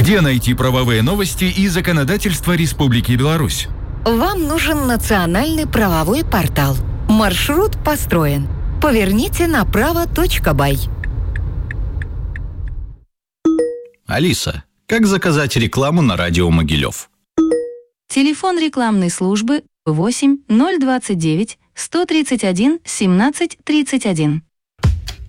Где найти правовые новости и законодательство Республики Беларусь? Вам нужен национальный правовой портал. Маршрут построен. Поверните направо .бай. Алиса, как заказать рекламу на радио Могилев? Телефон рекламной службы 8 029 131 17 31.